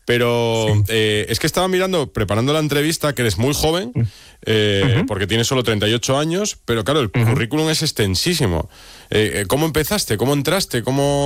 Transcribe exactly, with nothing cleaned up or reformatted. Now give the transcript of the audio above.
Pero sí. eh, es que estaba mirando, preparando la entrevista, que eres muy joven, eh, uh-huh. porque tienes solo treinta y ocho años, pero claro, el uh-huh. currículum es extensísimo. Eh, ¿Cómo empezaste? ¿Cómo entraste? ¿Cómo